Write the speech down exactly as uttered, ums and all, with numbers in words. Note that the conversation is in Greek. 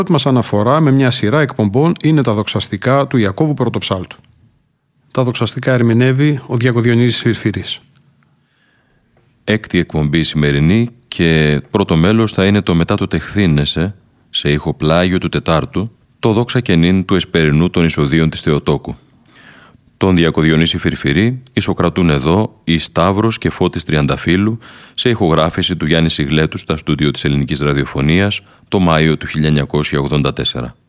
Πρώτη μας αναφορά με μια σειρά εκπομπών είναι τα δοξαστικά του Ιακώβου Πρωτοψάλτου. Τα δοξαστικά ερμηνεύει ο Διακοδιονύσης Φιρφυρής. Έκτη εκπομπή σημερινή και πρώτο μέλος θα είναι το «Μετά το τεχθήνεσαι» σε ηχοπλάγιο του Τετάρτου, το «Δόξα και νυν» του Εσπερινού των Ισοδίων της Θεοτόκου. Τον Διακοδιονύση Φιρφυρή ισοκρατούν εδώ η Σταύρος και Φώτης Τριανταφύλου σε ηχογράφηση του Γιάννη Σιγλέτου στα στούντιο της Ελληνικής Ραδιοφωνίας το Μάιο του χίλια εννιακόσια ογδόντα τέσσερα.